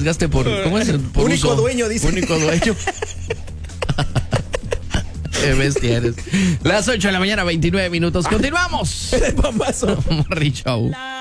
arriesgaste por, ¿cómo es? Por único uso. dueño, dice. Único dueño. Qué bestia eres. Las 8 de la mañana, 29 minutos. Continuamos. El pambazo. Morning Show.